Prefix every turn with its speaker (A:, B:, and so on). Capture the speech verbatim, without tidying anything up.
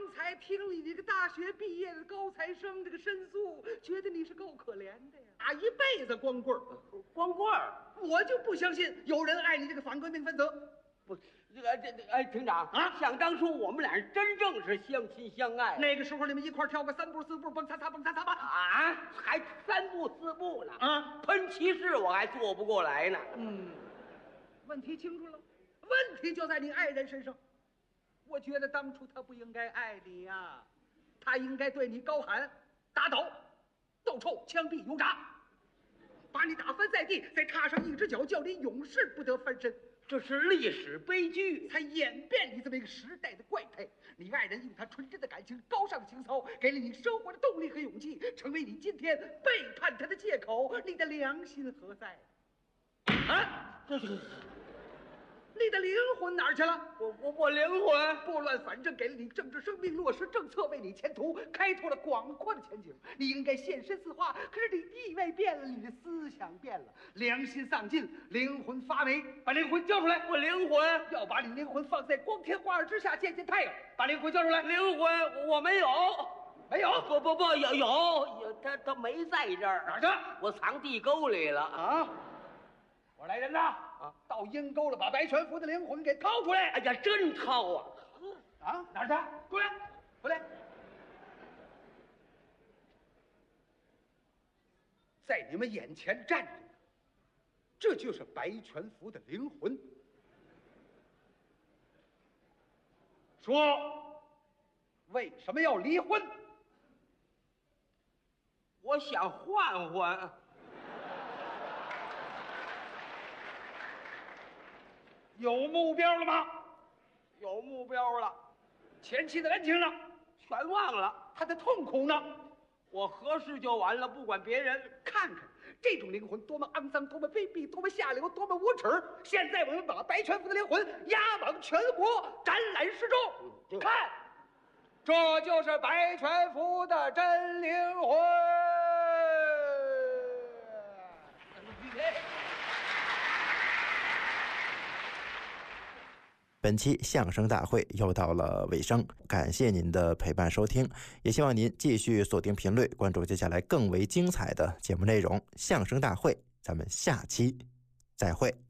A: 才听你这个大学毕业的高材生这个申诉，觉得你是够可怜的呀，打一辈子光棍儿，
B: 光棍儿，
A: 我就不相信有人爱你这个反革命分子。
B: 不，这个这这，哎，厅长啊，想当初我们俩人真正是相亲相爱，
A: 那个时候你们一块跳个三步四步，蹦擦擦蹦擦擦吧，
B: 啊，还三步四步呢，
A: 啊，
B: 喷骑士我还做不过来呢。
A: 嗯，问题清楚了，问题就在你爱人身上。我觉得当初他不应该爱你呀、啊，他应该对你高喊打倒、斗臭、枪毙、油炸，把你打翻在地，再踏上一只脚，叫你永世不得翻身。
B: 这是历史悲剧，
A: 才演变你这么一个时代的怪胎。你爱人用他纯真的感情、高尚的情操，给了你生活的动力和勇气，成为你今天背叛他的借口。你的良心何在？啊，
B: 这是
A: 你的灵魂哪儿去了？
B: 我我我灵魂
A: 拨乱反正，给了你政治生命，落实政策，为你前途开拓了广阔的前景。你应该现身说话，可是你地位变了，你的思想变了，良心丧尽，灵魂发霉。把灵魂交出来！
B: 我灵魂
A: 要把你灵魂放在光天化日之下见见太阳。把灵魂交出来！
B: 灵魂我没有，
A: 没有？
B: 不不不，有有有，他他没在这儿，
A: 哪儿去？
B: 我藏地沟里了
A: 啊！我来人呐！啊，到阴沟了，把白全福的灵魂给掏出来！
B: 哎呀，真掏啊！
A: 啊，哪儿去？出来，回来！在你们眼前站着，这就是白全福的灵魂。说，为什么要离婚？
B: 我想换换。
A: 有目标了吗？
B: 有目标了。
A: 前妻的恩情呢？
B: 全忘了。
A: 他的痛苦呢？
B: 我合适就完了，不管别人。
A: 看看这种灵魂多么肮脏，多么卑鄙，多么下流，多么无耻！现在我们把白全福的灵魂押往全国展览示众，看，这就是白全福的真灵魂。
C: 本期相声大会又到了尾声，感谢您的陪伴收听，也希望您继续锁定频率，关注接下来更为精彩的节目内容。相声大会，咱们下期再会。